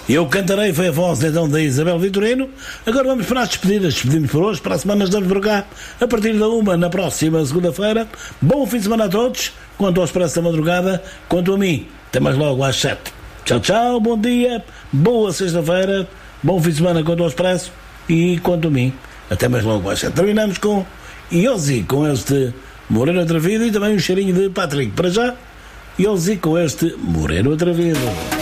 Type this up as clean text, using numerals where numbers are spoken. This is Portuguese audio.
Eu cantarei, foi a voz então da Isabel Vitorino. Agora vamos para as despedidas. Despedimos por hoje, para a semana estamos por cá, a partir da 1 na próxima segunda-feira. Bom fim de semana a todos, quanto ao Expresso da Madrugada, quanto a mim, até mais logo às 7. Tchau, tchau, bom dia, boa sexta-feira, bom fim de semana quanto ao Expresso e quanto a mim, até mais logo às 7. Terminamos com Ozzy, com este Moreno Atrevido e também um cheirinho de Patrick. Para já, Ozzy com este Moreno Atrevido.